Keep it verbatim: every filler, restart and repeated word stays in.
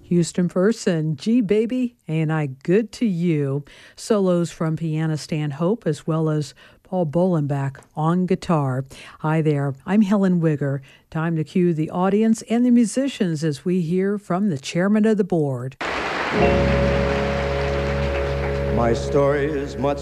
Houston first and G Baby, Ain't I Good to You? Solos from pianist Stan Hope as well as Paul Bolenbach on guitar. Hi there, I'm Helen Wigger. Time to cue the audience and the musicians as we hear from the chairman of the board. My story is much